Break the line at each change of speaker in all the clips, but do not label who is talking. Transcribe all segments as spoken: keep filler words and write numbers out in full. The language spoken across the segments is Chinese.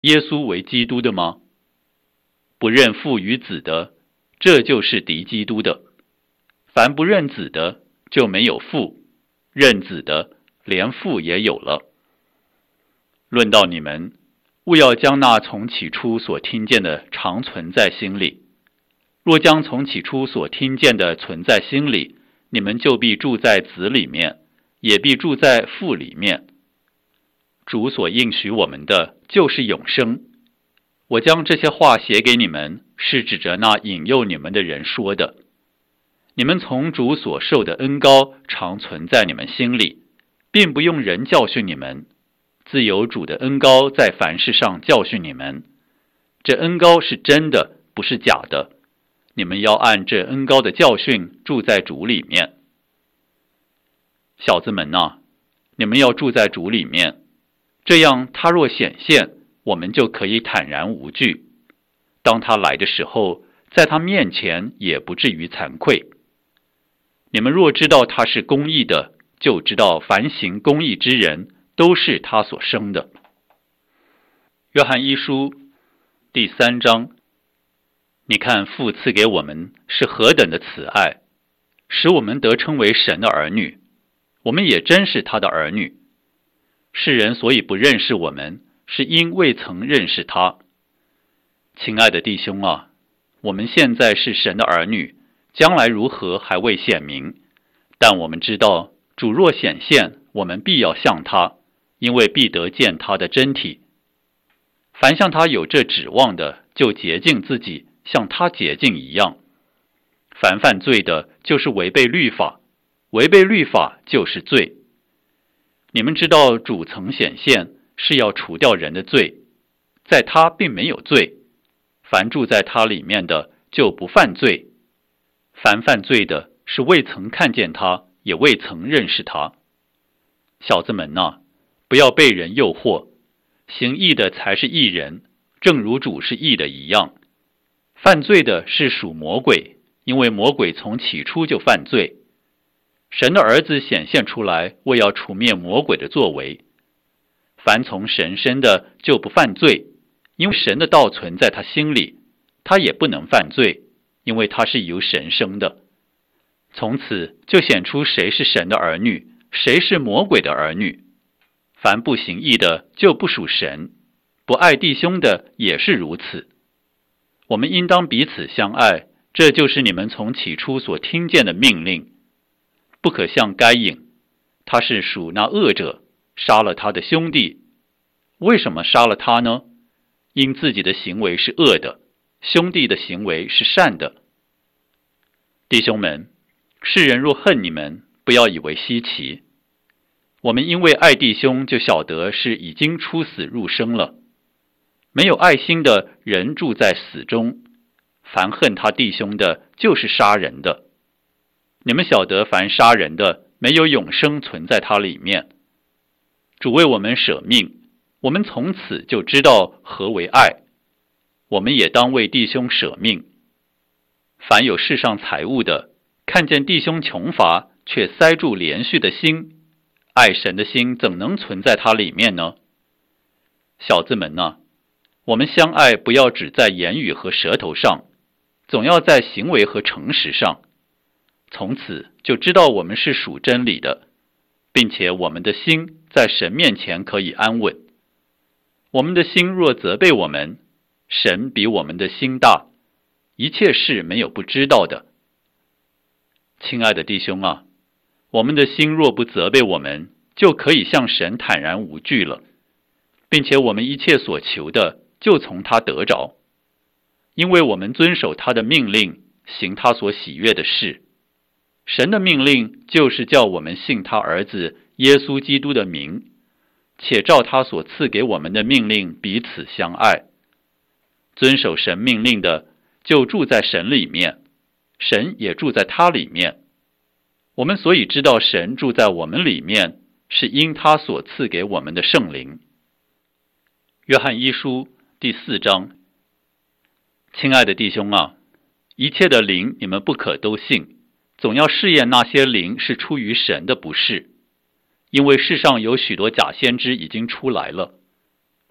耶稣为基督的吗？不认父与子的，这就是敌基督的。凡不认子的，就没有父；认子的，连父也有了。论到你们，务要将那从起初所听见的常存在心里。若将从起初所听见的存在心里，你们就必住在子里面，也必住在父里面。主所应许我们的就是永生。我将这些话写给你们，是指着那引诱你们的人说的。你们从主所受的恩膏常存在你们心里，并不用人教训你们，自有主的恩膏在凡事上教训你们。这恩膏是真的，不是假的。你们要按这恩膏的教训住在主里面。小子们啊，你们要住在主里面，这样他若显现，我们就可以坦然无惧。当他来的时候，在他面前也不至于惭愧。你们若知道他是公义的，就知道凡行公义之人都是他所生的。约翰一书第三章，你看父赐给我们是何等的慈爱，使我们得称为神的儿女，我们也真是他的儿女。世人所以不认识我们，是因未曾认识他。亲爱的弟兄啊，我们现在是神的儿女，将来如何还未显明，但我们知道主若显现，我们必要像他，因为必得见他的真体。凡像他有这指望的，就洁净自己，像他洁净一样。凡犯罪的，就是违背律法，违背律法就是罪。你们知道主曾显现，是要除掉人的罪，在他并没有罪。凡住在他里面的，就不犯罪。凡犯罪的，是未曾看见他，也未曾认识他。小子们啊，不要被人诱惑，行义的才是义人，正如主是义的一样。犯罪的是属魔鬼，因为魔鬼从起初就犯罪。神的儿子显现出来，为要除灭魔鬼的作为。凡从神生的，就不犯罪，因为神的道存在他心里，他也不能犯罪，因为他是由神生的。从此就显出谁是神的儿女，谁是魔鬼的儿女。凡不行义的，就不属神；不爱弟兄的，也是如此。我们应当彼此相爱，这就是你们从起初所听见的命令。不可像该隐，他是属那恶者，杀了他的兄弟。为什么杀了他呢？因自己的行为是恶的，兄弟的行为是善的。弟兄们，世人若恨你们，不要以为稀奇。我们因为爱弟兄，就晓得是已经出死入生了。没有爱心的人住在死中，凡恨他弟兄的，就是杀人的。你们晓得，凡杀人的，没有永生存在他里面。主为我们舍命，我们从此就知道何为爱。我们也当为弟兄舍命。凡有世上财物的，看见弟兄穷乏，却塞住连续的心，爱神的心怎能存在他里面呢？小子们啊，我们相爱不要只在言语和舌头上，总要在行为和诚实上。从此就知道我们是属真理的，并且我们的心在神面前可以安稳。我们的心若责备我们，神比我们的心大，一切事没有不知道的。亲爱的弟兄啊，我们的心若不责备我们，就可以向神坦然无惧了，并且我们一切所求的，就从他得着，因为我们遵守他的命令，行他所喜悦的事。神的命令就是叫我们信他儿子耶稣基督的名，且照他所赐给我们的命令彼此相爱。遵守神命令的，就住在神里面，神也住在他里面。我们所以知道神住在我们里面，是因他所赐给我们的圣灵。约翰一书第四章。亲爱的弟兄啊，一切的灵你们不可都信，总要试验那些灵是出于神的，不是。因为世上有许多假先知已经出来了。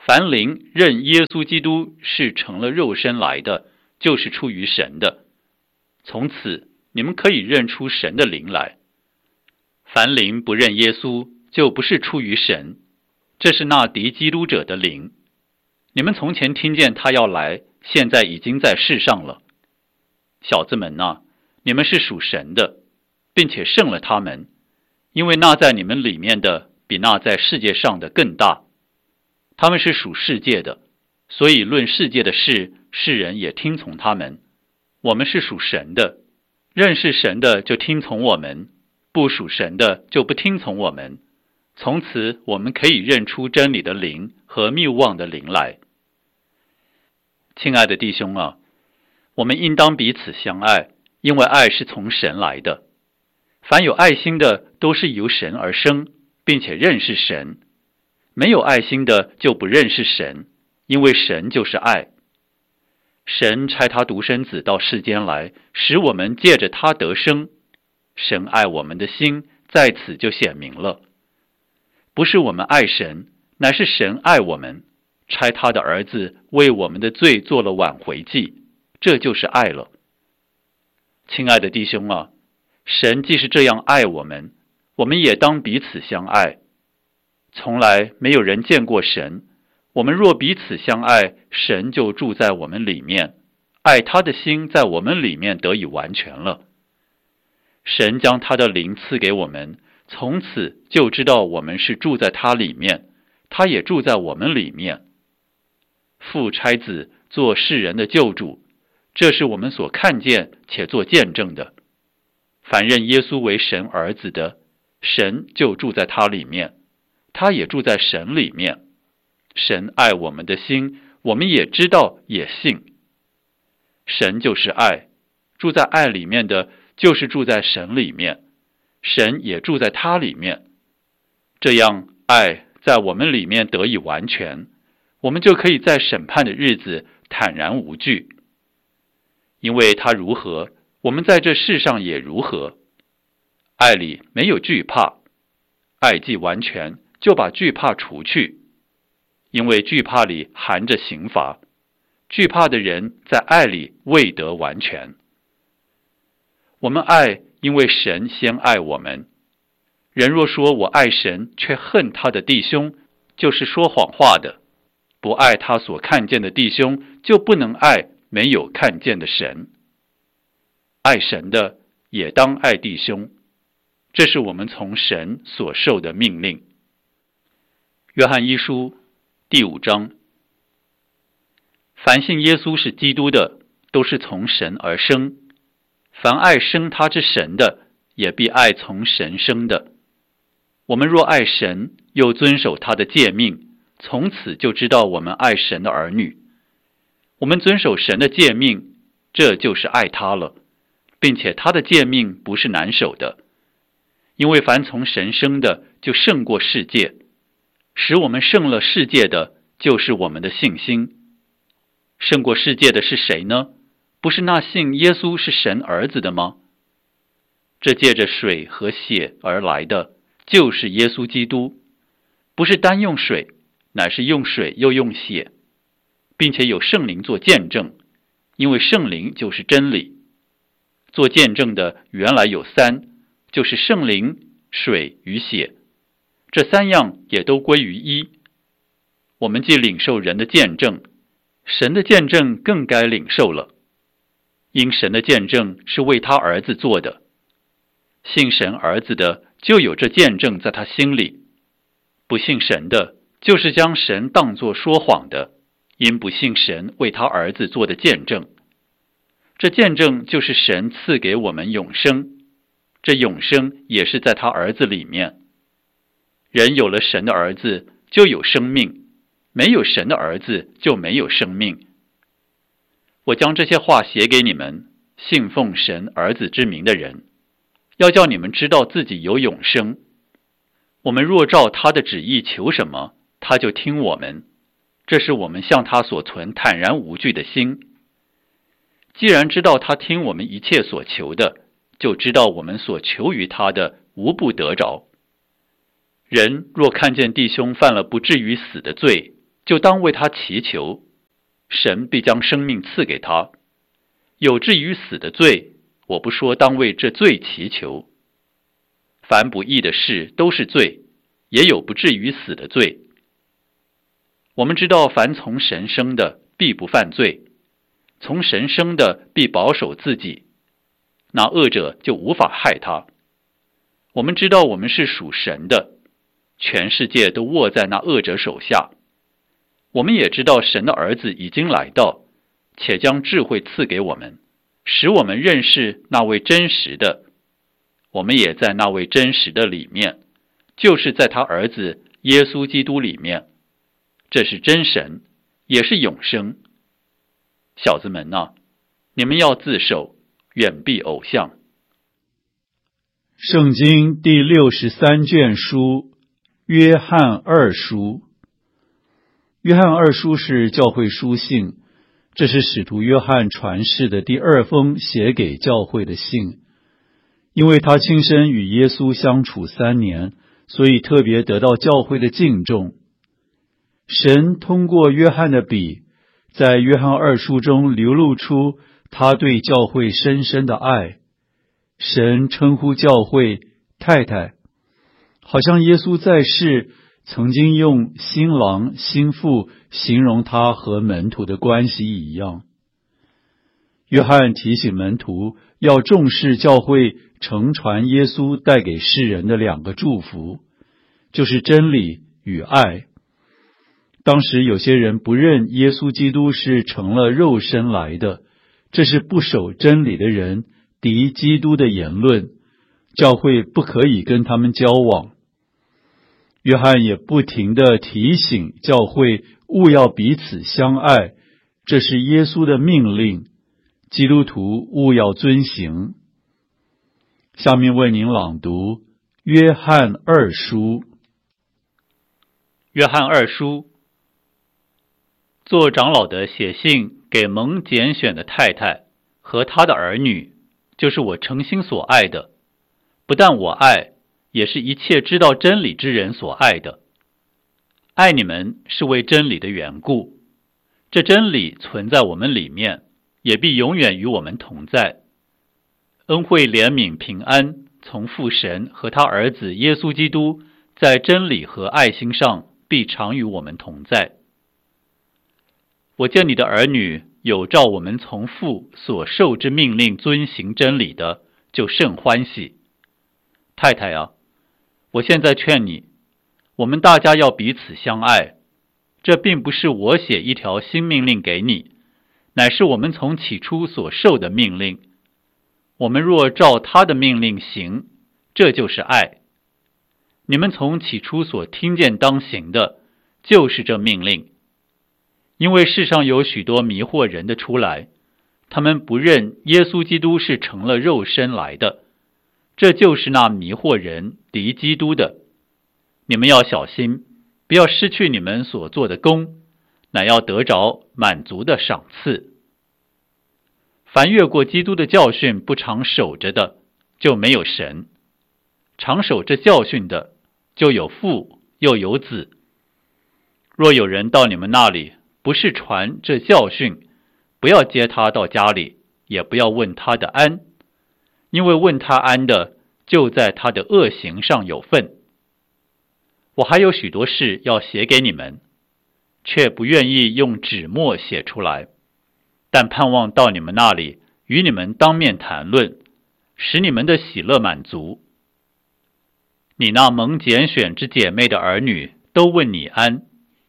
凡灵认耶稣基督是成了肉身来的，就是出于神的。从此你们可以认出神的灵来。凡灵不认耶稣，就不是出于神，这是那敌基督者的灵。你们从前听见他要来，现在已经在世上了。小子们啊，你们是属神的，并且胜了他们，因为那在你们里面的比那在世界上的更大。他们是属世界的，所以论世界的事，世人也听从他们。我们是属神的，认识神的就听从我们，不属神的就不听从我们。从此我们可以认出真理的灵和谬妄的灵来。亲爱的弟兄啊，我们应当彼此相爱，因为爱是从神来的。凡有爱心的都是由神而生，并且认识神。没有爱心的就不认识神，因为神就是爱。神差他独生子到世间来，使我们借着他得生。神爱我们的心在此就显明了。不是我们爱神，乃是神爱我们，差他的儿子为我们的罪做了挽回祭，这就是爱了。亲爱的弟兄啊，神既是这样爱我们，我们也当彼此相爱。从来没有人见过神，我们若彼此相爱，神就住在我们里面，爱他的心在我们里面得以完全了。神将他的灵赐给我们，从此就知道我们是住在他里面，他也住在我们里面。父差子做世人的救主，这是我们所看见且做见证的。凡认耶稣为神儿子的，神就住在他里面，他也住在神里面。神爱我们的心，我们也知道也信。神就是爱，住在爱里面的就是住在神里面，神也住在他里面。这样爱在我们里面得以完全，我们就可以在审判的日子坦然无惧。因为他如何，我们在这世上也如何。爱里没有惧怕，爱既完全，就把惧怕除去。因为惧怕里含着刑罚，惧怕的人在爱里未得完全。我们爱，因为神先爱我们。人若说我爱神，却恨他的弟兄，就是说谎话的。不爱他所看见的弟兄，就不能爱没有看见的神。爱神的也当爱弟兄，这是我们从神所受的命令。约翰一书第五章，凡信耶稣是基督的，都是从神而生。凡爱生他之神的，也必爱从神生的。我们若爱神，又遵守他的诫命，从此就知道我们爱神的儿女。我们遵守神的诫命，这就是爱他了，并且他的诫命不是难守的。因为凡从神生的，就胜过世界。使我们胜了世界的，就是我们的信心。胜过世界的是谁呢？不是那信耶稣是神儿子的吗？这借着水和血而来的，就是耶稣基督。不是单用水，乃是用水又用血，并且有圣灵做见证，因为圣灵就是真理。做见证的原来有三，就是圣灵、水与血，这三样也都归于一。我们既领受人的见证，神的见证更该领受了，因神的见证是为他儿子做的。信神儿子的，就有这见证在他心里；不信神的，就是将神当作说谎的，因不信神为他儿子做的见证。这见证就是神赐给我们永生，这永生也是在他儿子里面。人有了神的儿子，就有生命；没有神的儿子，就没有生命。我将这些话写给你们，信奉神儿子之名的人，要叫你们知道自己有永生。我们若照他的旨意求什么，他就听我们。这是我们向他所存坦然无惧的心。既然知道他听我们一切所求的，就知道我们所求于他的无不得着。人若看见弟兄犯了不至于死的罪， 就当为他祈求，神必将生命赐给他。有至于死的罪，我不说当为这罪祈求。凡不义的事都是罪，也有不至于死的罪。我们知道，凡从神生的，必不犯罪；从神生的，必保守自己，那恶者就无法害他。我们知道，我们是属神的，全世界都握在那恶者手下。我们也知道，神的儿子已经来到，且将智慧赐给我们，使我们认识那位真实的。我们也在那位真实的里面，就是在他儿子耶稣基督里面。这是真神，也是永生。小子们啊，你们要自守，远避偶像。
圣经第六十三卷书，约翰二书。约翰二书是教会书信，这是使徒约翰传世的第二封写给教会的信。因为他亲身与耶稣相处三年，所以特别得到教会的敬重。神通过约翰的笔，在约翰二书中流露出他对教会深深的爱。神称呼教会太太，好像耶稣在世曾经用新郎新妇形容他和门徒的关系一样。约翰提醒门徒要重视教会承传耶稣带给世人的两个祝福，就是真理与爱。当时有些人不认耶稣基督是成了肉身来的，这是不守真理的人敌基督的言论，教会不可以跟他们交往。约翰也不停地提醒教会务要彼此相爱，这是耶稣的命令，基督徒务要遵行。下面为您朗读约翰二书。
约翰二书，做长老的写信给蒙拣选的太太和他的儿女，就是我诚心所爱的，不但我爱，也是一切知道真理之人所爱的。爱你们是为真理的缘故，这真理存在我们里面，也必永远与我们同在。恩惠怜悯平安从父神和他儿子耶稣基督在真理和爱心上必常与我们同在。我见你的儿女有照我们从父所受之命令遵行真理的，就甚欢喜。太太啊，我现在劝你，我们大家要彼此相爱。这并不是我写一条新命令给你，乃是我们从起初所受的命令。我们若照他的命令行，这就是爱。你们从起初所听见当行的，就是这命令。因为世上有许多迷惑人的出来，他们不认耶稣基督是成了肉身来的，这就是那迷惑人敌基督的。你们要小心，不要失去你们所做的功，乃要得着满足的赏赐。凡越过基督的教训不常守着的，就没有神；常守这教训的，就有父又有子。若有人到你们那里，不是传这教训，不要接他到家里，也不要问他的安，因为问他安的，就在他的恶行上有份。我还有许多事要写给你们，却不愿意用纸墨写出来，但盼望到你们那里，与你们当面谈论，使你们的喜乐满足。你那蒙拣选之姐妹的儿女都问你安。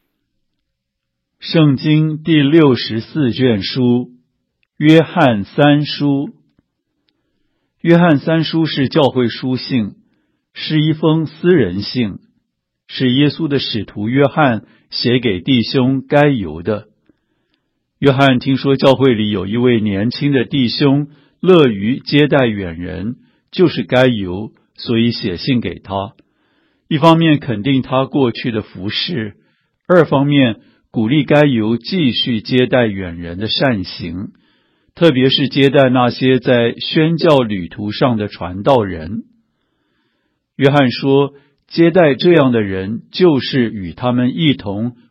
圣经第六十四卷书，约翰三书。约翰三书是教会书信，是一封私人信，是耶稣的使徒约翰写给弟兄该犹的。约翰听说教会里有一位年轻的弟兄乐于接待远人，就是该犹，所以写信给他。一方面肯定他过去的服事，二方面鼓励该犹继续接待远人的善行，特别是接待那些在宣教旅途上的传道人。约翰说，接待这样的人，就是与他们一同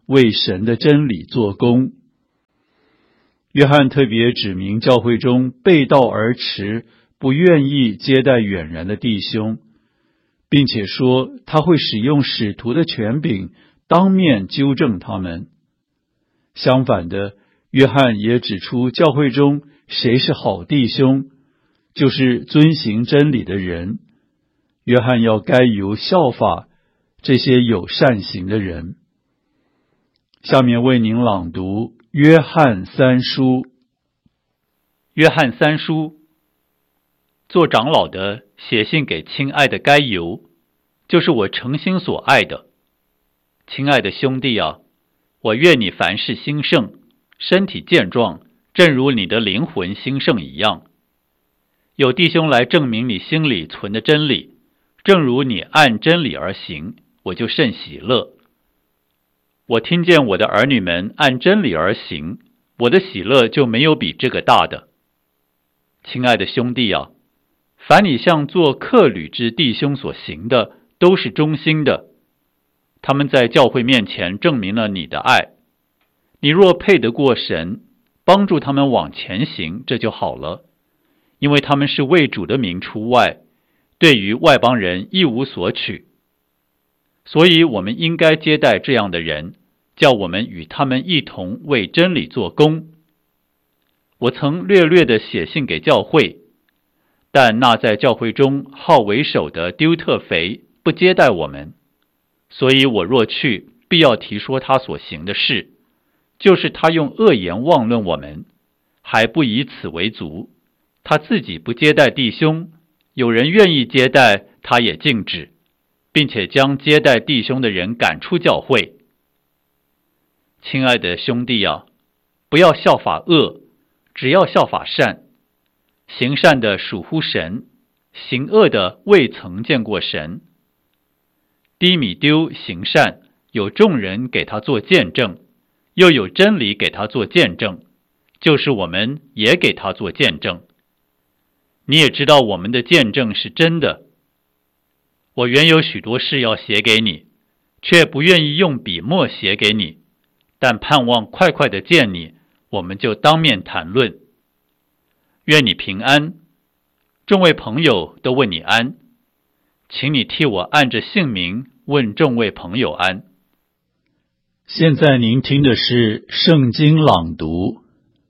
为神的真理做工。约翰特别指明教会中背道而驰、不愿意接待远人的弟兄，并且说他会使用使徒的权柄当面纠正他们。相反的，约翰也指出教会中谁是好弟兄，就是遵行真理的人。约翰要该由效法这些有善行的人。下面为您朗读约翰三书。
约翰三书，做长老的写信给亲爱的该犹，就是我诚心所爱的。亲爱的兄弟啊，我愿你凡事兴盛，身体健壮，正如你的灵魂兴盛一样。有弟兄来证明你心里存的真理，正如你按真理而行，我就甚喜乐。我听见我的儿女们按真理而行，我的喜乐就没有比这个大的。亲爱的兄弟啊，凡你向做客旅之弟兄所行的，都是忠心的。他们在教会面前证明了你的爱。你若配得过神，帮助他们往前行，这就好了。因为他们是为主的名出外，对于外邦人一无所取。所以我们应该接待这样的人，叫我们与他们一同为真理做工。我曾略略地写信给教会，但那在教会中好为首的丢特腓不接待我们，所以我若去，必要提说他所行的事，就是他用恶言妄论我们，还不以此为足，他自己不接待弟兄，有人愿意接待，他也禁止，并且将接待弟兄的人赶出教会。亲爱的兄弟啊，不要效法恶，只要效法善。行善的属乎神，行恶的未曾见过神。低米丢行善，有众人给他做见证，又有真理给他做见证，就是我们也给他做见证。你也知道我们的见证是真的。我原有许多事要写给你，却不愿意用笔墨写给你，但盼望快快的见你，我们就当面谈论。愿你平安，众位朋友都问你安，请你替我按着姓名问众位朋友安。
现在您听的是圣经朗读。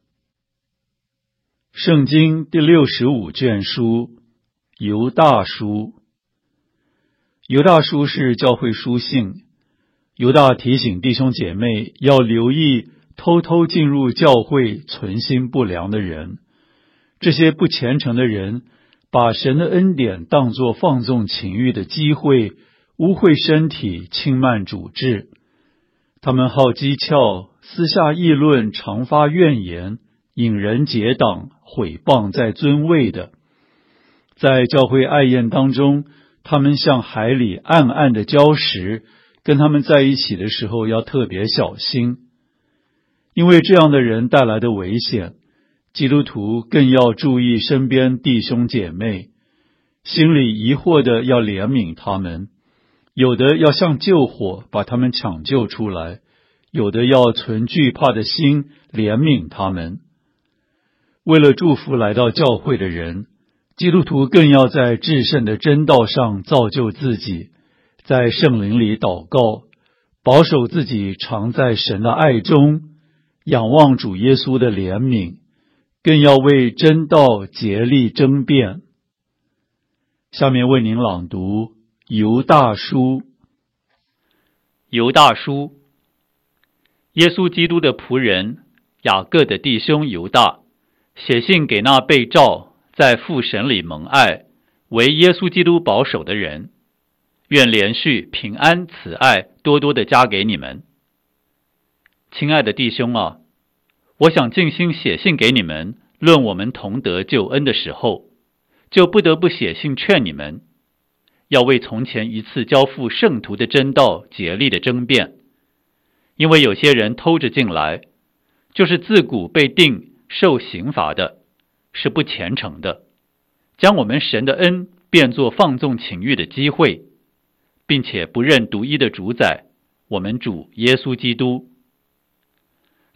圣经第六十五卷书，犹大书。犹大书是教会书信，犹大提醒弟兄姐妹要留意偷偷进入教会存心不良的人。这些不虔诚的人把神的恩典当作放纵情欲的机会，污秽身体，轻慢主治。他们好讥诮，私下议论，常发怨言，引人结党，毁谤在尊位的。在教会爱宴当中，他们像海里暗暗的礁石，跟他们在一起的时候要特别小心。因为这样的人带来的危险，基督徒更要注意身边弟兄姐妹，心里疑惑的要怜悯他们，有的要像救火把他们抢救出来，有的要存惧怕的心怜悯他们。为了祝福来到教会的人，基督徒更要在至圣的真道上造就自己，在圣灵里祷告，保守自己常在神的爱中，仰望主耶稣的怜悯，更要为真道竭力争辩。下面为您朗读犹大书。
犹大书，耶稣基督的仆人雅各的弟兄犹大，写信给那被召在父神里蒙爱，为耶稣基督保守的人，愿连续平安慈爱多多的加给你们。亲爱的弟兄啊，我想尽心写信给你们，论我们同得救恩的时候，就不得不写信劝你们，要为从前一次交付圣徒的真道竭力的争辩。因为有些人偷着进来，就是自古被定受刑罚的，是不虔诚的，将我们神的恩变作放纵情欲的机会，并且不认独一的主宰，我们主耶稣基督。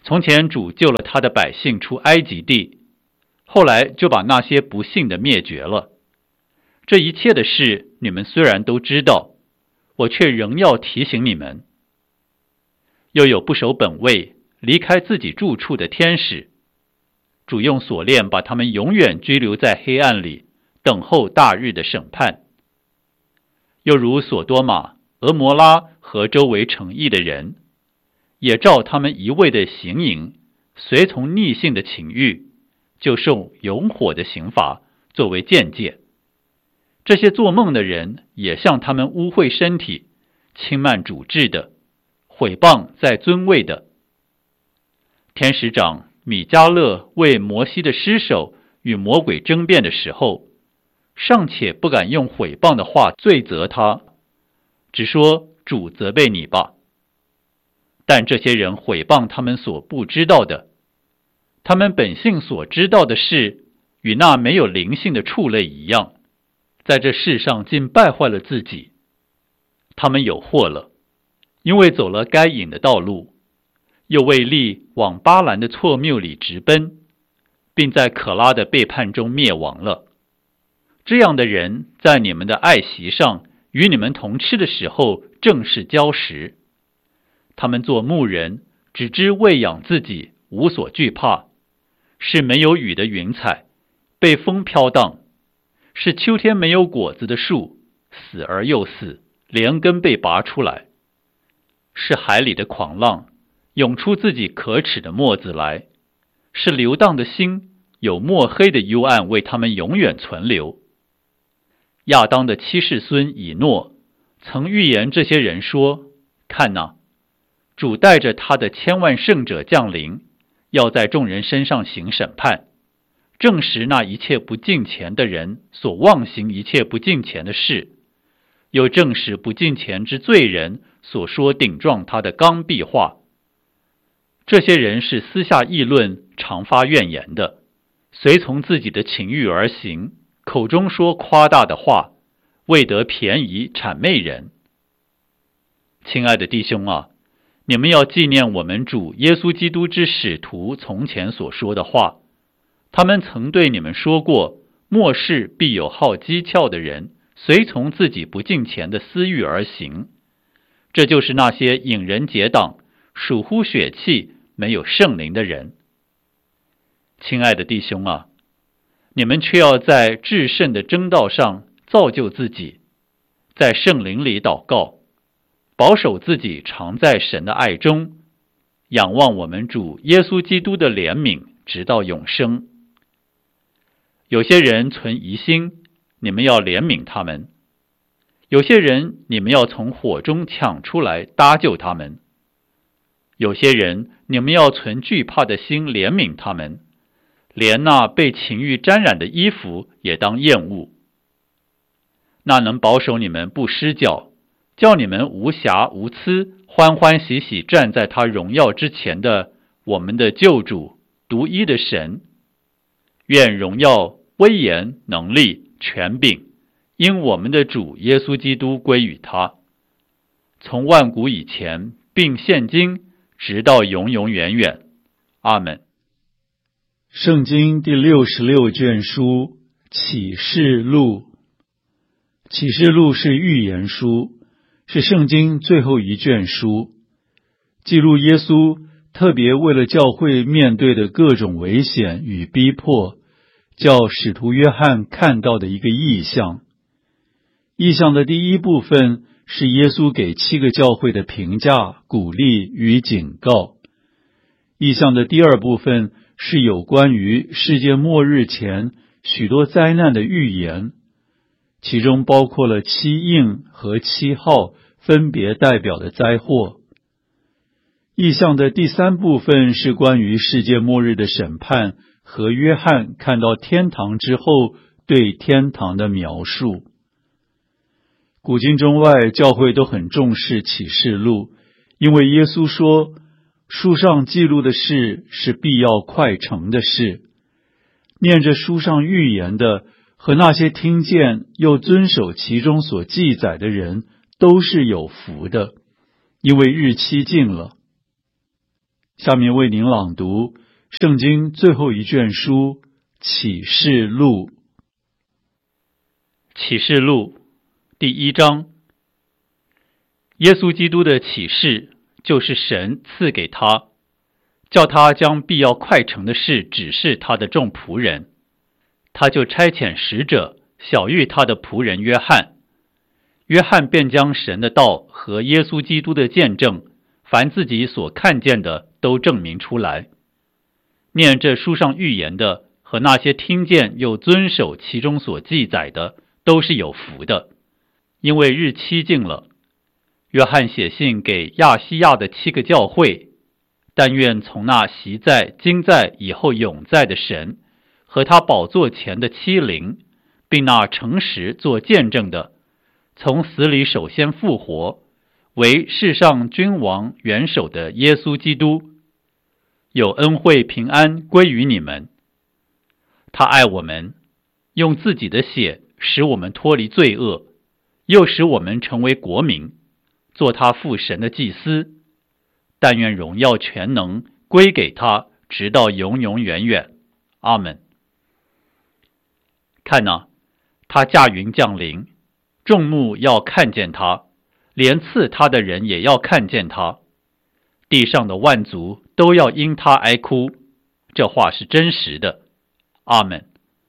从前主救了他的百姓出埃及地，后来就把那些不信的灭绝了。这一切的事你们虽然都知道，我却仍要提醒你们。又有不守本位，离开自己住处的天使，主用锁链把他们永远拘留在黑暗里，等候大日的审判。又如索多玛、俄摩拉和周围城邑的人，也照他们一味的行淫，随从逆性的情欲，就受永火的刑罚作为鉴戒。这些做梦的人也像他们污秽身体、轻慢主治的、毁谤在尊位的。天使长米迦勒为摩西的尸首与魔鬼争辩的时候，尚且不敢用毁谤的话罪责他，只说主责备你吧。但这些人毁谤他们所不知道的，他们本性所知道的事，与那没有灵性的畜类一样，在这世上竟败坏了自己。他们有祸了，因为走了该隐的道路，又为利往巴兰的错谬里直奔，并在可拉的背叛中灭亡了。这样的人在你们的爱席上与你们同吃的时候正是礁石。他们做牧人，只知喂养自己，无所惧怕，是没有雨的云彩，被风飘荡，是秋天没有果子的树，死而又死，连根被拔出来，是海里的狂浪，涌出自己可耻的沫子来，是流荡的心，有墨黑的幽暗为他们永远存留。亚当的七世孙以诺曾预言这些人说，看哪，主带着他的千万圣者降临，要在众人身上行审判，证实那一切不敬虔的人所妄行一切不敬虔的事，又证实不敬虔之罪人所说顶撞他的刚愎话。这些人是私下议论，常发怨言的，随从自己的情欲而行，口中说夸大的话，为得便宜谄媚人。亲爱的弟兄啊，你们要纪念我们主耶稣基督之使徒从前所说的话，他们曾对你们说过，末世必有好讥诮的人，随从自己不敬虔的私欲而行，这就是那些引人结党、属乎血气、没有圣灵的人。亲爱的弟兄啊，你们却要在至圣的真道上造就自己，在圣灵里祷告，保守自己常在神的爱中，仰望我们主耶稣基督的怜悯，直到永生。有些人存疑心，你们要怜悯他们；有些人你们要从火中抢出来搭救他们；有些人你们要存惧怕的心怜悯他们，连那被情欲沾染的衣服也当厌恶。那能保守你们不失脚，叫你们无瑕无疵，欢欢喜喜站在他荣耀之前的我们的救主独一的神，愿荣耀、威严、能力、权柄因我们的主耶稣基督归于他，从万古以前并现今直到永永远远。阿们。
圣经第六十六卷书启示录。启示录是预言书，是圣经最后一卷书，记录耶稣特别为了教会面对的各种危险与逼迫，叫使徒约翰看到的一个异象。异象的第一部分是耶稣给七个教会的评价、鼓励与警告。异象的第二部分是有关于世界末日前许多灾难的预言，其中包括了七印和七号分别代表的灾祸。异象的第三部分是关于世界末日的审判和约翰看到天堂之后对天堂的描述。古今中外教会都很重视启示录，因为耶稣说，书上记录的事是必要快成的事。念着书上预言的和那些听见又遵守其中所记载的人都是有福的，因为日期近了。 下面为您朗读圣经最后一卷书启示录。
启示录第一章，耶稣基督的启示就是神赐给他，叫他将必要快成的事指示他的众仆人。他就差遣使者晓谕他的仆人约翰，约翰便将神的道和耶稣基督的见证，凡自己所看见的都证明出来。念这书上预言的和那些听见又遵守其中所记载的，都是有福的，因为日期近了。约翰写信给亚细亚的七个教会，但愿从那习在、今在、以后永在的神和他宝座前的七灵，并那诚实做见证的，从死里首先复活，为世上君王元首的耶稣基督，有恩惠平安归于你们。他爱我们，用自己的血使我们脱离罪恶，又使我们成为国民，做他父神的祭司。但愿荣耀全能归给他，直到永永远远。阿们。看哪，他驾云降临，众目要看见他，连刺他的人也要看见他，地上的万族都要因他哀哭。这话是真实的。阿们。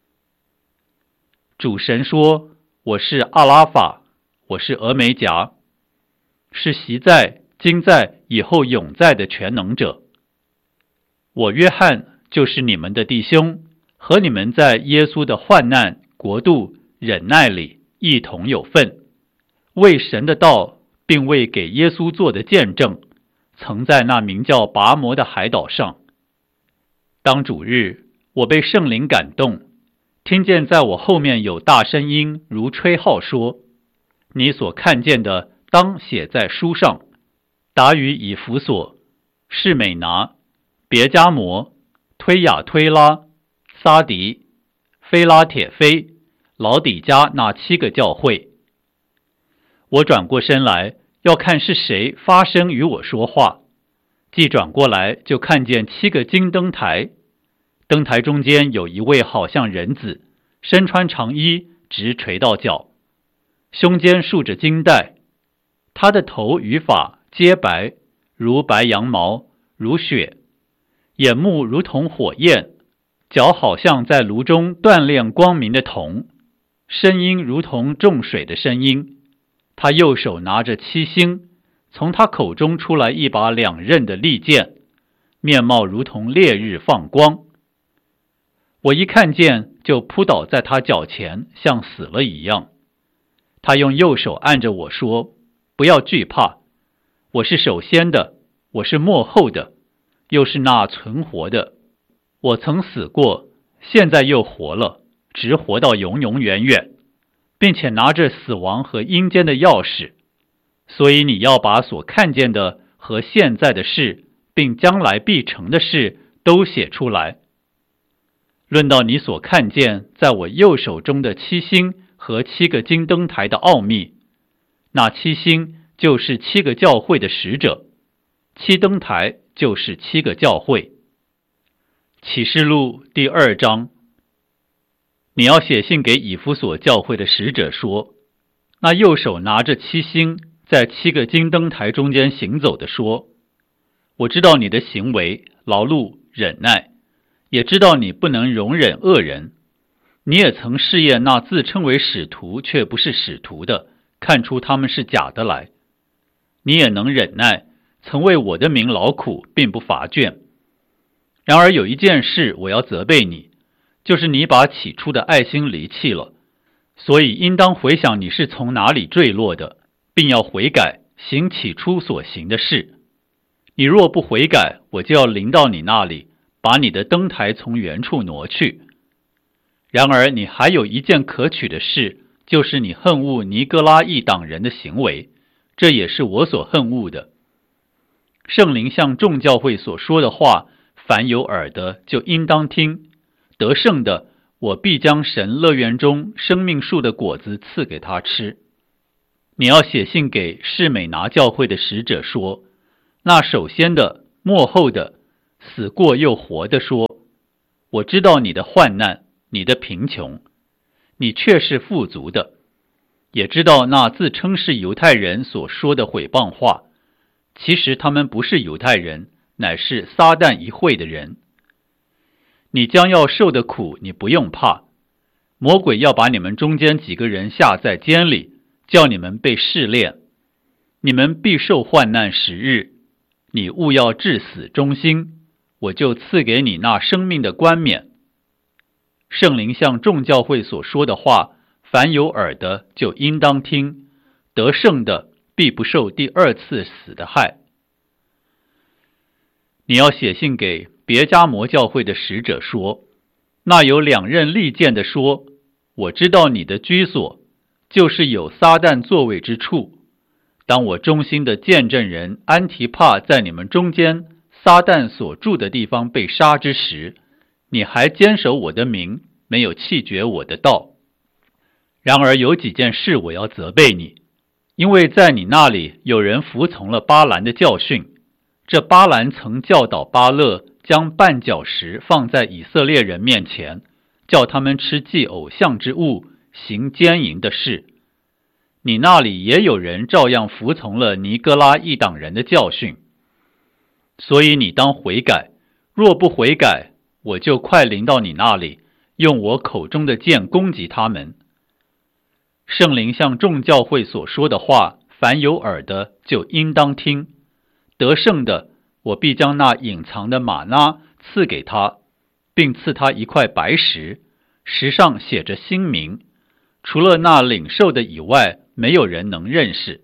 主神说，我是阿拉法，我是俄梅戛，是习在、今在、以后永在的全能者。我约翰就是你们的弟兄，和你们在耶稣的患难、国度、忍耐里一同有份，为神的道并为给耶稣做的见证，曾在那名叫拔摩的海岛上。当主日，我被圣灵感动，听见在我后面有大声音如吹号说，你所看见的当写在书上，达于以弗所、士美拿、别迦摩、推雅推拉、撒迪、非拉铁非、老底嘉那七个教会。我转过身来，要看是谁发声与我说话。既转过来，就看见七个金灯台，灯台中间有一位好像人子，身穿长衣，直垂到脚，胸间束着金带。他的头与发皆白，如白羊毛，如雪，眼目如同火焰，脚好像在炉中锻炼光明的铜，声音如同众水的声音。他右手拿着七星，从他口中出来一把两刃的利剑，面貌如同烈日放光。我一看见，就扑倒在他脚前，像死了一样。他用右手按着我说，不要惧怕，我是首先的，我是末后的，又是那存活的。我曾死过，现在又活了，直活到永永远远，并且拿着死亡和阴间的钥匙。所以你要把所看见的和现在的事，并将来必成的事都写出来。论到你所看见在我右手中的七星和七个金灯台的奥秘，那七星就是七个教会的使者，七灯台就是七个教会。启示录第二章，你要写信给以弗所教会的使者说，那右手拿着七星在七个金灯台中间行走的说，我知道你的行为、劳碌、忍耐，也知道你不能容忍恶人。你也曾试验那自称为使徒却不是使徒的，看出他们是假的来。你也能忍耐，曾为我的名劳苦，并不乏倦。然而有一件事我要责备你，就是你把起初的爱心离弃了，所以应当回想你是从哪里坠落的，并要悔改，行起初所行的事。你若不悔改，我就要临到你那里，把你的灯台从原处挪去。然而你还有一件可取的事，就是你恨恶尼哥拉一党人的行为，这也是我所恨恶的。圣灵向众教会所说的话，凡有耳的就应当听。得胜的，我必将神乐园中生命树的果子赐给他吃。你要写信给士美拿教会的使者说，那首先的、末后的、 死过又活地说，我知道你的患难，你的贫穷，你却是富足的，也知道那自称是犹太人所说的毁谤话，其实他们不是犹太人，乃是撒旦一会的人。你将要受的苦，你不用怕，魔鬼要把你们中间几个人下在监里，叫你们被试炼，你们必受患难十日，你务要至死忠心，我就赐给你那生命的冠冕。圣灵向众教会所说的话，凡有耳的就应当听，得胜的必不受第二次死的害。你要写信给别迦摩教会的使者说，那有两刃利剑的说，我知道你的居所，就是有撒旦座位之处。当我忠心的见证人安提帕在你们中间撒旦所住的地方被杀之时，你还坚守我的名，没有弃绝我的道。然而有几件事我要责备你，因为在你那里有人服从了巴兰的教训。这巴兰曾教导巴勒将绊脚石放在以色列人面前，叫他们吃祭偶像之物，行奸淫的事。你那里也有人照样服从了尼哥拉一党人的教训。所以你当悔改，若不悔改，我就快临到你那里，用我口中的剑攻击他们。圣灵向众教会所说的话，凡有耳的就应当听。得胜的，我必将那隐藏的玛纳赐给他，并赐他一块白石，石上写着新名，除了那领受的以外，没有人能认识。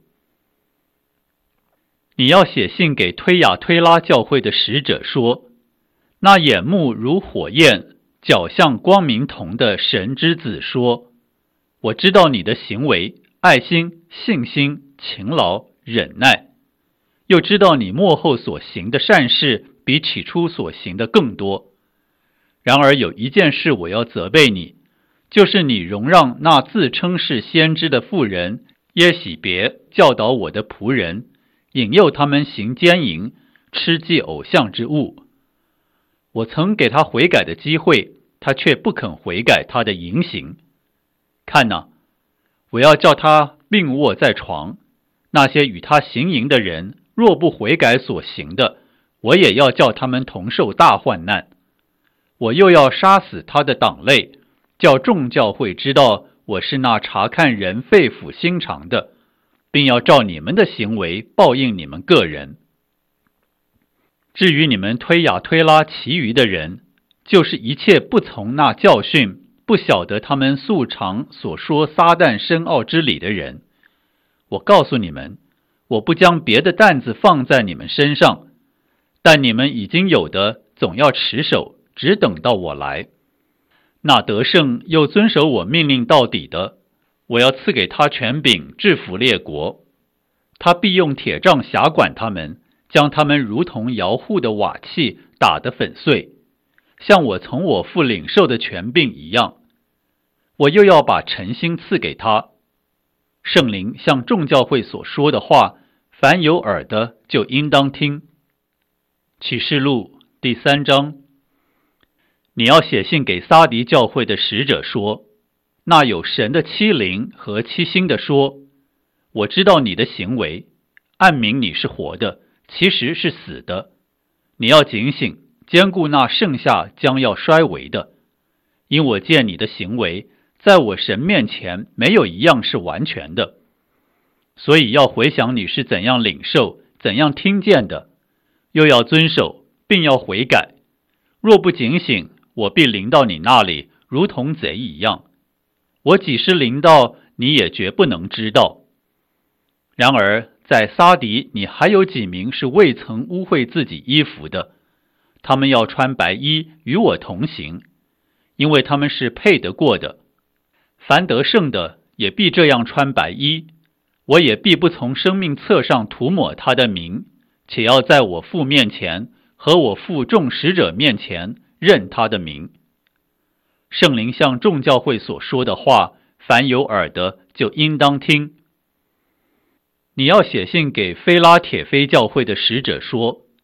你要写信给推雅推拉教会的使者说，那眼目如火焰，脚像光明铜的神之子说，我知道你的行为，爱心、信心、勤劳、忍耐，又知道你末后所行的善事比起初所行的更多。然而有一件事我要责备你，就是你容让那自称是先知的妇人耶洗别教导我的仆人，引诱他们行奸淫，吃祭偶像之物。我曾给他悔改的机会，他却不肯悔改他的淫行。看哪，我要叫他病卧在床，那些与他行淫的人若不悔改所行的，我也要叫他们同受大患难。我又要杀死他的党类，叫众教会知道我是那查看人肺腑心肠的，并要照你们的行为报应你们个人。至于你们推雅推拉其余的人，就是一切不从那教训，不晓得他们素常所说撒旦深奥之理的人，我告诉你们，我不将别的担子放在你们身上，但你们已经有的总要持守，只等到我来。那得胜又遵守我命令到底的，我要赐给他权柄制服列国，他必用铁杖辖管他们，将他们如同摇户的瓦器打得粉碎，像我从我父领受的权柄一样。我又要把诚心赐给他。圣灵向众教会所说的话，凡有耳的就应当听。启示录第三章。你要写信给撒狄教会的使者说，那有神的七灵和七星的说，我知道你的行为，暗明你是活的，其实是死的。你要警醒，兼顾那剩下将要衰微的，因我见你的行为，在我神面前没有一样是完全的。所以要回想你是怎样领受，怎样听见的，又要遵守，并要悔改。若不警醒，我必临到你那里，如同贼一样。我几时临到，你也绝不能知道。然而在撒狄，你还有几名是未曾污秽自己衣服的，他们要穿白衣与我同行，因为他们是配得过的。凡得胜的也必这样穿白衣，我也必不从生命册上涂抹他的名，且要在我父面前和我父众使者面前认他的名。圣灵向众教会所说的话，凡有耳的就应当听。你要写信给非拉铁非教会的使者说，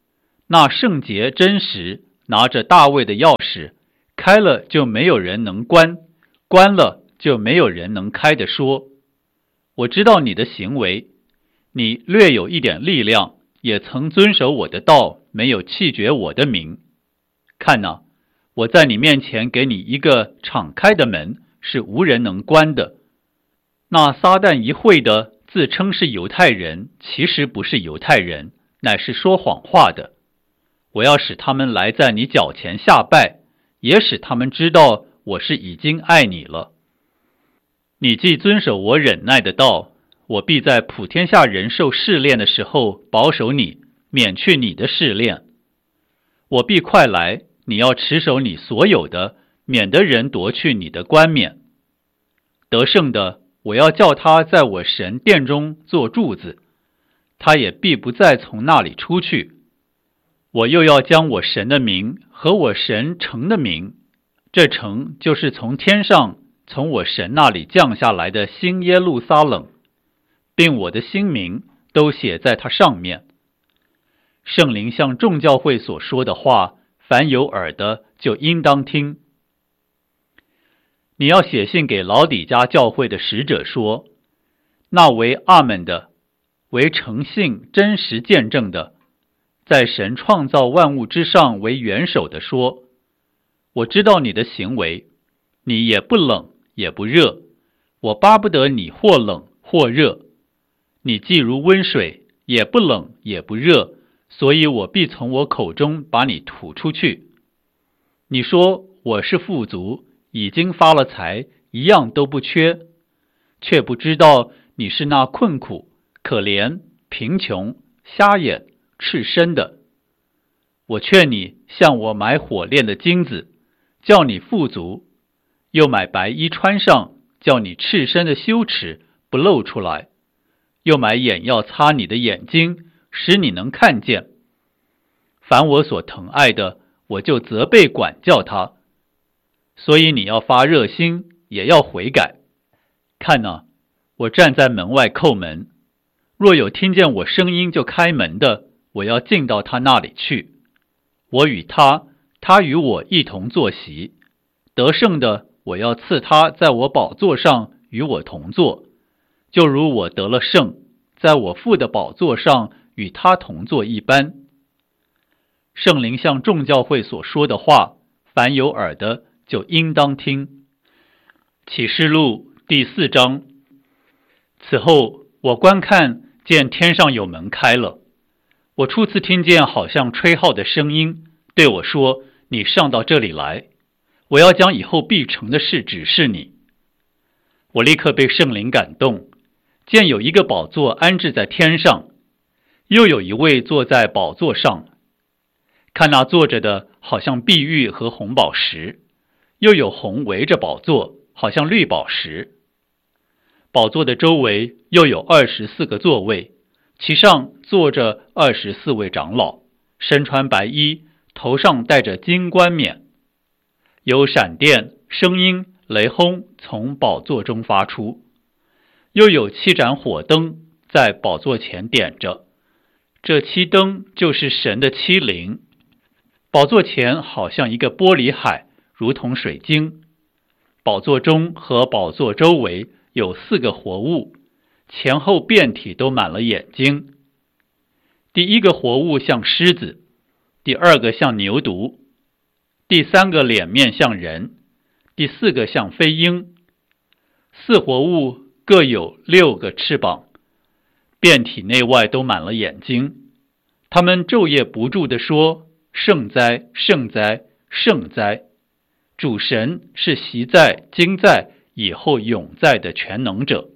那圣洁真实，拿着大卫的钥匙，开了就没有人能关，关了就没有人能开的说。我知道你的行为，你略有一点力量，也曾遵守我的道，没有弃绝我的名。看哪，我在你面前给你一个敞开的门，是无人能关的。那撒旦一会的自称是犹太人，其实不是犹太人，乃是说谎话的。我要使他们来在你脚前下拜，也使他们知道我是已经爱你了。你既遵守我忍耐的道，我必在普天下人受试炼的时候保守你，免去你的试炼。我必快来，你要持守你所有的，免得人夺去你的冠冕。得胜的，我要叫他在我神殿中做柱子，他也必不再从那里出去。我又要将我神的名和我神城的名，这城就是从天上从我神那里降下来的新耶路撒冷，并我的新名都写在它上面。圣灵向众教会所说的话，凡有耳的就应当听。你要写信给老底嘉教会的使者说，那为阿们的，为诚信真实见证的，在神创造万物之上为元首的说，我知道你的行为，你也不冷也不热，我巴不得你或冷或热。你既如温水，也不冷也不热，所以我必从我口中把你吐出去。你说我是富足，已经发了财，一样都不缺，却不知道你是那困苦、可怜、贫穷、瞎眼、赤身的。我劝你向我买火炼的金子，叫你富足，又买白衣穿上，叫你赤身的羞耻不露出来，又买眼药擦你的眼睛，使你能看见。凡我所疼爱的，我就责备管教他。所以你要发热心，也要悔改。看哪，我站在门外叩门，若有听见我声音就开门的，我要进到他那里去。我与他，他与我一同坐席。得胜的，我要赐他在我宝座上与我同坐，就如我得了胜，在我父的宝座上与他同坐一般。圣灵向众教会所说的话，凡有耳的就应当听。启示录第四章。此后我观看，见天上有门开了，我初次听见好像吹号的声音，对我说，你上到这里来，我要将以后必成的事指示你。我立刻被圣灵感动，见有一个宝座安置在天上，又有一位坐在宝座上，看那坐着的好像碧玉和红宝石，又有红围着宝座，好像绿宝石。宝座的周围又有二十四个座位，其上坐着二十四位长老，身穿白衣，头上戴着金冠冕。有闪电、声音、雷轰从宝座中发出，又有七盏火灯在宝座前点着，这七灯就是神的七灵。宝座前好像一个玻璃海，如同水晶。宝座中和宝座周围有四个活物，前后遍体都满了眼睛。第一个活物像狮子，第二个像牛犊，第三个脸面像人，第四个像飞鹰。四活物各有六个翅膀，遍体内外都满了眼睛。他们昼夜不住地说，圣哉，圣哉，圣哉！主神是昔在、今在、以后永在的全能者。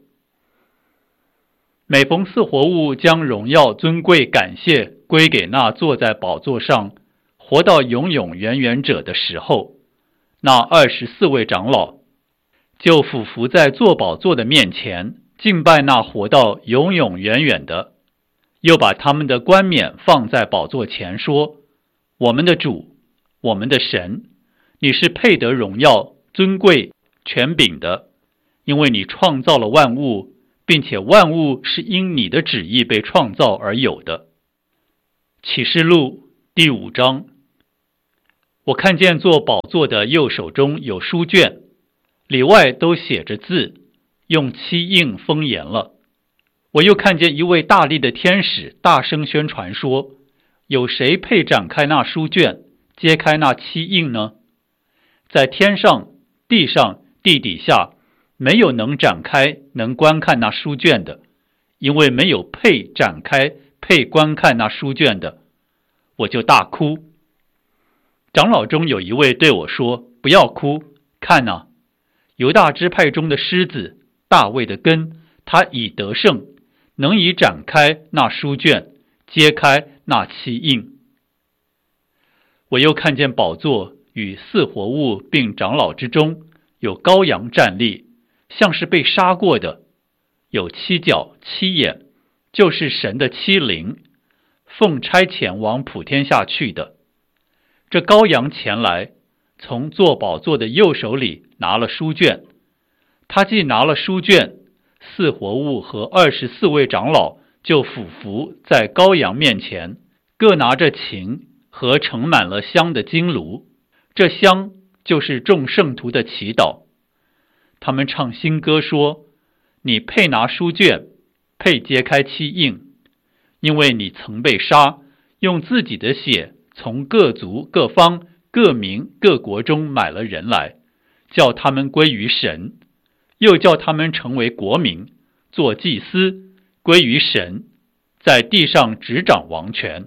每逢四活物将荣耀、尊贵、感谢归给那坐在宝座上、活到永永远远者的时候，那二十四位长老就俯伏在坐宝座的面前，敬拜那活到永永远远的，又把他们的冠冕放在宝座前，说：我们的主，我们的神，你是配得荣耀、尊贵、权柄的，因为你创造了万物，并且万物是因你的旨意被创造而有的。启示录第五章，我看见坐宝座的右手中有书卷，里外都写着字，用漆印封严了。我又看见一位大力的天使大声宣传说，有谁配展开那书卷，揭开那漆印呢？在天上、地上、地底下，没有能展开能观看那书卷的，因为没有配展开配观看那书卷的。我就大哭。长老中有一位对我说，不要哭，看哪，犹大支派中的狮子大卫的根，他已得胜，能以展开那书卷，揭开那漆印。我又看见宝座与四活物并长老之中有羔羊站立，像是被杀过的，有七角七眼，就是神的七灵，奉差遣往普天下去的。这羔羊前来，从坐宝座的右手里拿了书卷，他既拿了书卷，四活物和二十四位长老就俯伏在羔羊面前，各拿着琴和盛满了香的金炉，这香就是众圣徒的祈祷。他们唱新歌说，你配拿书卷，配揭开漆印，因为你曾被杀，用自己的血从各族各方各民各国中买了人来，叫他们归于神，又叫他们成为国民，做祭司，归于神，在地上执掌王权。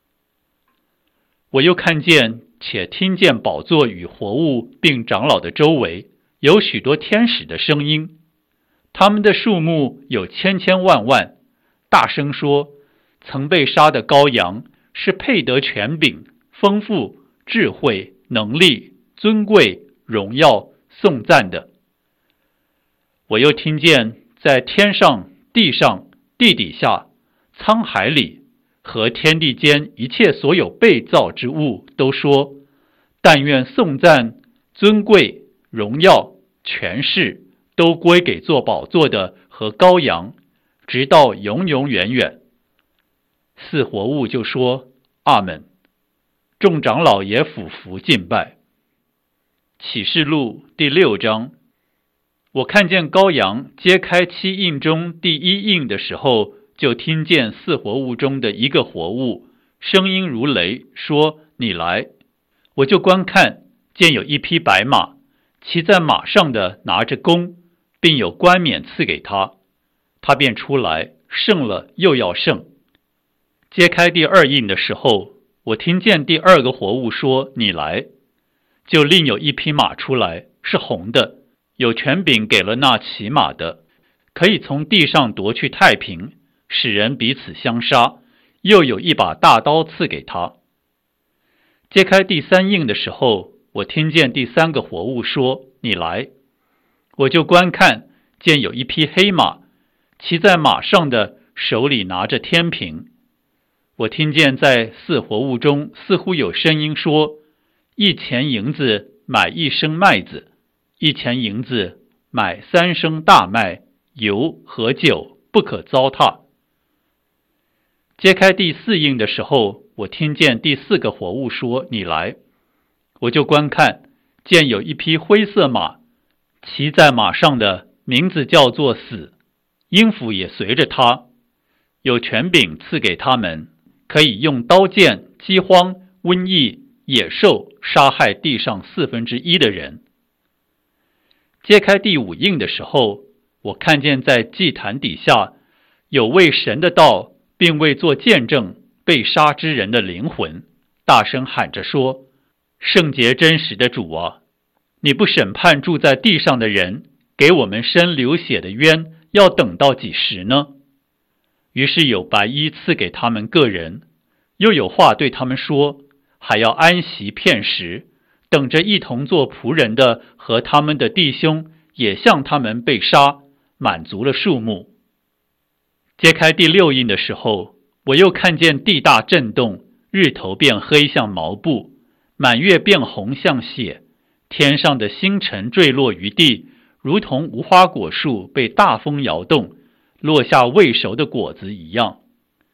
我又看见且听见宝座与活物并长老的周围有许多天使的声音，他们的数目有千千万万，大声说，曾被杀的羔羊是配得权柄、丰富、智慧、能力、尊贵、荣耀、颂赞的。我又听见在天上、地上、地底下、沧海里和天地间一切所有被造之物都说，但愿颂赞、尊贵、荣耀、权势都归给坐宝座的和羔羊，直到永永远远。四活物就说阿们，众长老也俯伏敬拜。启示录第六章，我看见羔羊揭开七印中第一印的时候，就听见四活物中的一个活物声音如雷，说，你来。我就观看，见有一匹白马，骑在马上的拿着弓，并有冠冕赐给他，他便出来，胜了又要胜。揭开第二印的时候，我听见第二个活物说，你来。就另有一匹马出来，是红的，有权柄给了那骑马的，可以从地上夺去太平，使人彼此相杀，又有一把大刀赐给他。揭开第三印的时候，我听见第三个活物说，你来。我就观看，见有一匹黑马，骑在马上的手里拿着天平。我听见在四活物中似乎有声音说，一钱银子买一升麦子，一钱银子买三升大麦，油和酒不可糟蹋。揭开第四印的时候，我听见第四个活物说，你来。我就观看，见有一匹灰色马，骑在马上的名字叫做死，阴府也随着他，有权柄赐给他们，可以用刀剑、饥荒、瘟疫、野兽杀害地上四分之一的人。揭开第五印的时候，我看见在祭坛底下有为神的道并为做见证被杀之人的灵魂，大声喊着说，圣洁真实的主啊，你不审判住在地上的人，给我们伸流血的冤，要等到几时呢？于是有白衣赐给他们个人，又有话对他们说，还要安息片时，等着一同做仆人的和他们的弟兄也像他们被杀，满足了数目。揭开第六印的时候，我又看见地大震动，日头变黑像毛布，满月变红像血，天上的星辰坠落于地，如同无花果树被大风摇动，落下未熟的果子一样。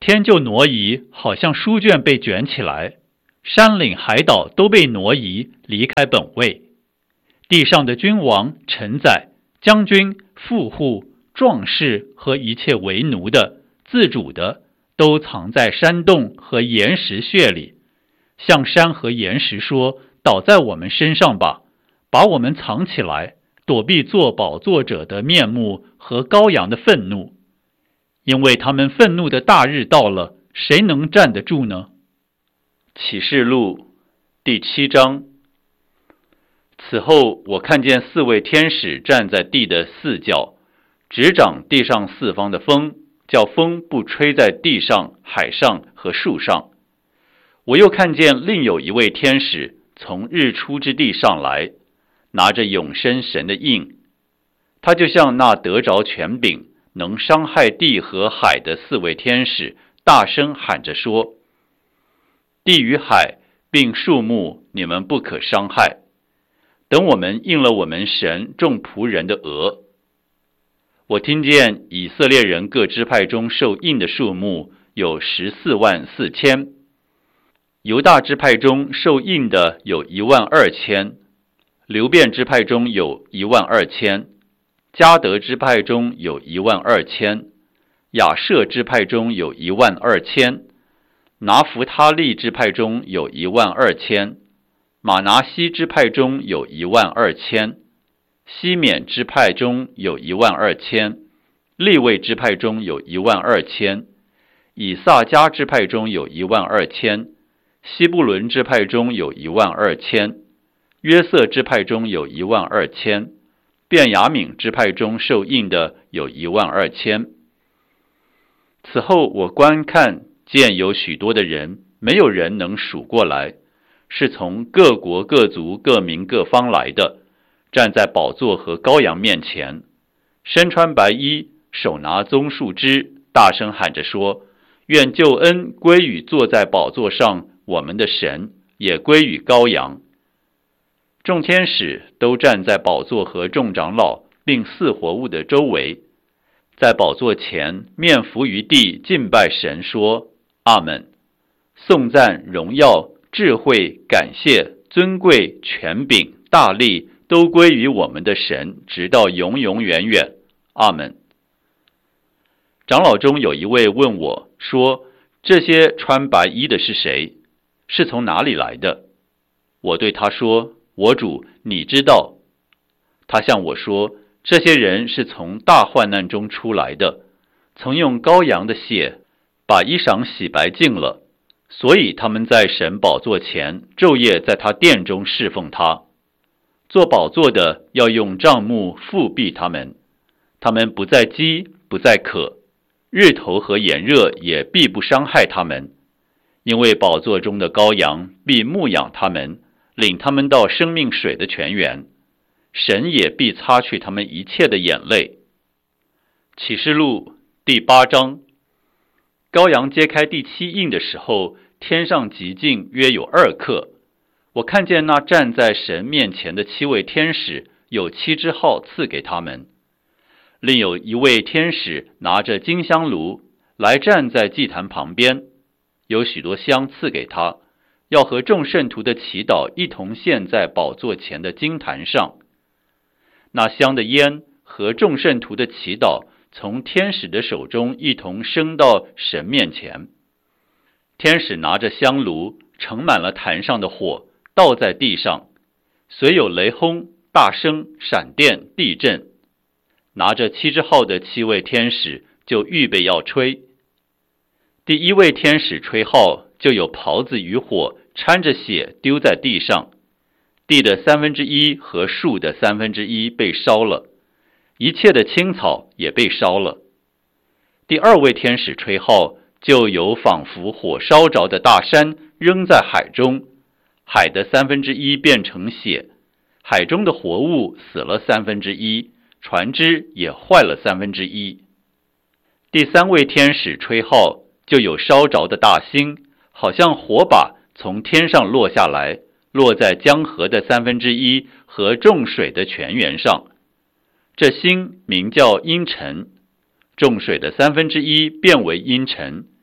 天就挪移，好像书卷被卷起来，山岭海岛都被挪移，离开本位。地上的君王、臣宰、将军、富户、壮士和一切为奴的、自主的，都藏在山洞和岩石穴里，向山和岩石说：倒在我们身上吧，把我们藏起来，躲避做宝座者的面目和羔羊的愤怒。因为他们愤怒的大日到了，谁能站得住呢？启示录第七章。此后我看见四位天使站在地的四角，执掌地上四方的风，叫风不吹在地上、海上和树上。我又看见另有一位天使从日出之地上来，拿着永生神的印。他就像那得着权柄能伤害地和海的四位天使，大声喊着说：地与海并树木你们不可伤害，等我们应了我们神众仆人的额。我听见以色列人各支派中受印的数目有十四万四千，犹大支派中受印的有一万二千，流便支派中有一万二千，迦得支派中有一万二千，亚舍支派中有一万二千，拿弗他利支派中有一万二千，马拿西支派中有一万二千，西缅支派中有一万二千，利未支派中有一万二千，以萨迦支派中有一万二千，西布伦支派中有一万二千，约瑟支派中有一万二千，便雅悯支派中受印的有一万二千。此后我观看，见有许多的人，没有人能数过来，是从各国各族各民各方来的，站在宝座和羔羊面前，身穿白衣，手拿棕树枝，大声喊着说：愿救恩归于坐在宝座上我们的神，也归于羔羊。众天使都站在宝座和众长老并四活物的周围，在宝座前面伏于地敬拜神，说：阿们。颂赞、荣耀、智慧、感谢、尊贵、权柄、大力都归于我们的神，直到永永远远。阿们。长老中有一位问我说：这些穿白衣的是谁？是从哪里来的？我对他说：我主，你知道。他向我说：这些人是从大患难中出来的，曾用羔羊的血把衣裳洗白净了，所以他们在神宝座前昼夜在他殿中侍奉他。做宝座的要用帐幕覆庇他们，他们不再饥，不再渴，日头和炎热也必不伤害他们，因为宝座中的羔羊必牧养他们，领他们到生命水的泉源，神也必擦去他们一切的眼泪。启示录第八章。羔羊揭开第七印的时候，天上极静约有二刻。我看见那站在神面前的七位天使，有七支号赐给他们。另有一位天使拿着金香炉来站在祭坛旁边，有许多香赐给他，要和众圣徒的祈祷一同献在宝座前的金坛上。那香的烟和众圣徒的祈祷从天使的手中一同升到神面前。天使拿着香炉，盛满了坛上的火，倒在地上，随有雷轰、大声、闪电、地震。拿着七支号的七位天使就预备要吹。第一位天使吹号，就有袍子与火掺着血丢在地上，地的三分之一和树的三分之一被烧了，一切的青草也被烧了。第二位天使吹号，就有仿佛火烧着的大山扔在海中，海的三分之一变成血，海中的活物死了三分之一，船只也坏了三分之一。第三位天使吹号，就有烧着的大星，好像火把从天上落下来，落在江河的三分之一和众水的泉源上。这星名叫阴沉，众水的三分之一变为阴沉，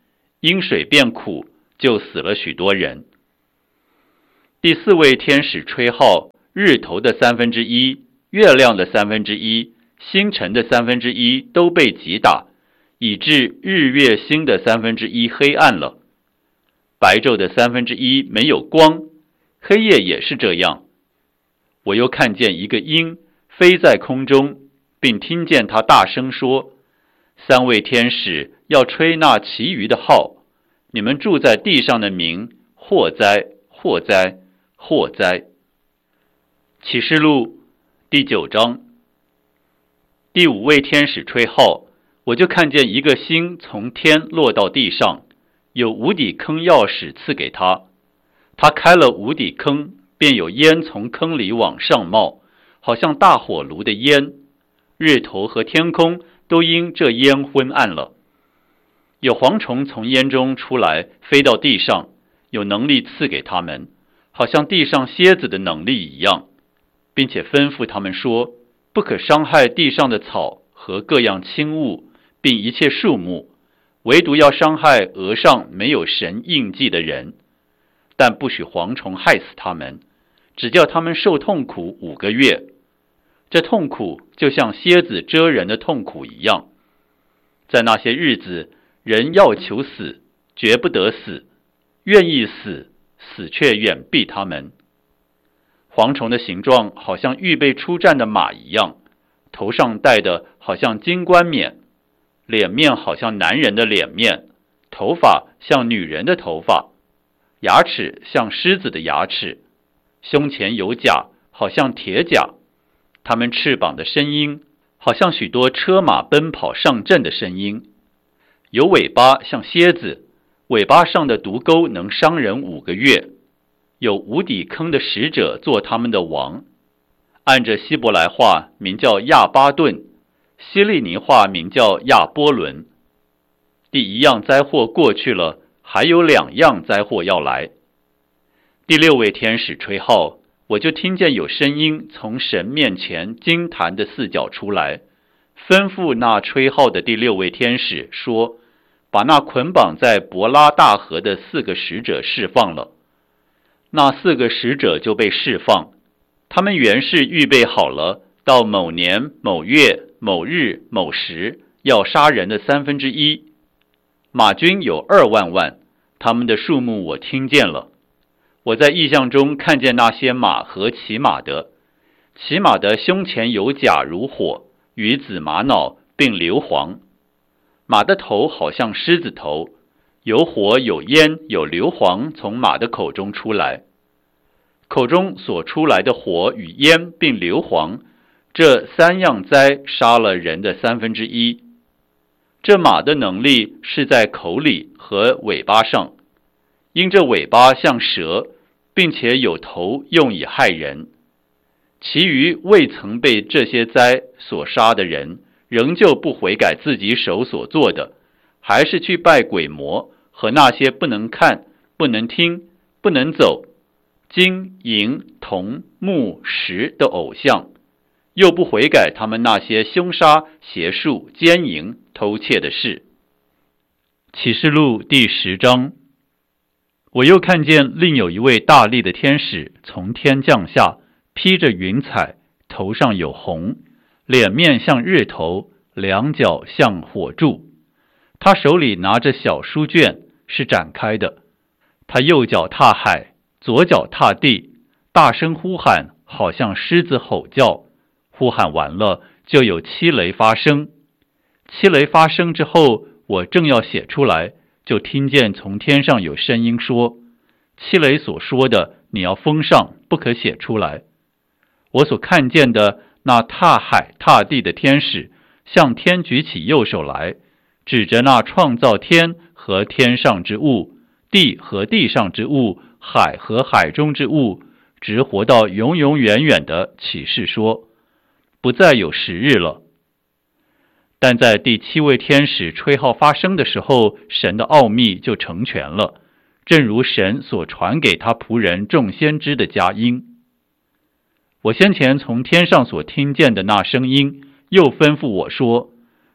因水变苦，就死了许多人。第四位天使吹号，日头的三分之一、月亮的三分之一、星辰的三分之一都被击打，以致日月星的三分之一黑暗了。白昼的三分之一没有光，黑夜也是这样。我又看见一个鹰飞在空中，并听见他大声说：三位天使要吹那其余的号，你们住在地上的民，祸哉，祸哉，祸哉。启示录第九章。第五位天使吹号，我就看见一个星从天落到地上，有无底坑钥匙赐给他。他开了无底坑，便有烟从坑里往上冒，好像大火炉的烟，日头和天空都因这烟昏暗了。有蝗虫从烟中出来，飞到地上，有能力赐给他们，好像地上蝎子的能力一样，并且吩咐他们说：不可伤害地上的草和各样轻物，并一切树木，唯独要伤害额上没有神印记的人，但不许蝗虫害死他们，只叫他们受痛苦五个月。这痛苦就像蝎子蛰人的痛苦一样。在那些日子，人要求死，绝不得死；愿意死，死却远避他们。蝗虫的形状好像预备出战的马一样，头上戴的好像金冠冕，脸面好像男人的脸面，头发像女人的头发，牙齿像狮子的牙齿，胸前有甲，好像铁甲。他们翅膀的声音好像许多车马奔跑上阵的声音。有尾巴像蝎子，尾巴上的毒钩能伤人五个月。有无底坑的使者做他们的王，按着希伯来话名叫亚巴顿，希利尼话名叫亚波伦。第一样灾祸过去了，还有两样灾祸要来。第六位天使吹号，我就听见有声音从神面前金坛的四角出来，吩咐那吹号的第六位天使说：把那捆绑在伯拉大河的四个使者释放了。那四个使者就被释放，他们原是预备好了，到某年某月某日某时要杀人的三分之一。马军有二万万，他们的数目我听见了。我在异象中看见那些马和骑马的，骑马的胸前有甲如火，与紫玛瑙并硫磺。马的头好像狮子头，有火有烟有硫磺从马的口中出来，口中所出来的火与烟并硫磺，这三样灾杀了人的三分之一。这马的能力是在口里和尾巴上，因这尾巴像蛇，并且有头用以害人。其余未曾被这些灾所杀的人，仍旧不悔改自己手所做的，还是去拜鬼魔和那些不能看、不能听、不能走、金银铜木石的偶像，又不悔改他们那些凶杀、邪术、奸淫、偷窃的事。启示录第十章。我又看见另有一位大力的天使从天降下，披着云彩，头上有红，脸面像日头，两脚像火柱。他手里拿着小书卷，是展开的。他右脚踏海，左脚踏地，大声呼喊，好像狮子吼叫。呼喊完了，就有七雷发生。七雷发生之后，我正要写出来，就听见从天上有声音说：七雷所说的，你要封上，不可写出来。我所看见的那踏海踏地的天使，向天举起右手来，指着那创造天和天上之物，地和地上之物，海和海中之物，直活到永永远远的启示说：不再有时日了。但在第七位天使吹号发生的时候，神的奥秘就成全了，正如神所传给他仆人众先知的佳音。我先前从天上所听见的那声音，又吩咐我说：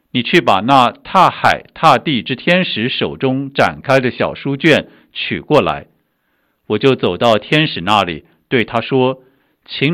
你去把那踏海踏地之天使手中展开的小书卷取过来。”我就走到天使那里，对他说：“请